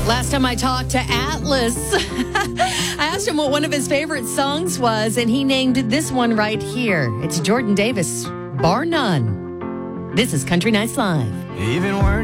Last time I talked to Atlas, I asked him what one of his favorite songs was, and he named this one right here. It's Jordan Davis, Bar None. This is Country Nights Live. Even words